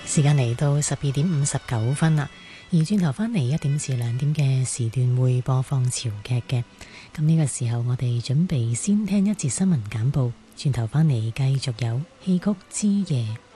時間嚟到12:59啦，而轉頭返嚟1點至2點嘅時段會播放潮劇嘅。咁呢個時候我哋準備先聽一節新聞簡報，轉頭返嚟繼續有戲曲之夜。